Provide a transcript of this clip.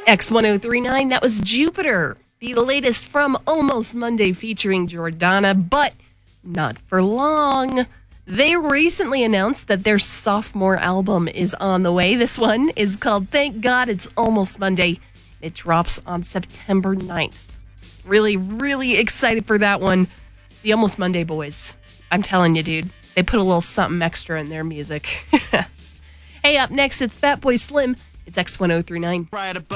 X1039, that was Jupiter, the latest from Almost Monday featuring Jordana, but not for long. They recently announced that their sophomore album is on the way. This one is called Thank God It's Almost Monday. It drops on September 9th. Really, really excited for that one. The Almost Monday boys. I'm telling you, dude, they put a little something extra in their music. Hey, up next, it's Fatboy Slim. It's X1039.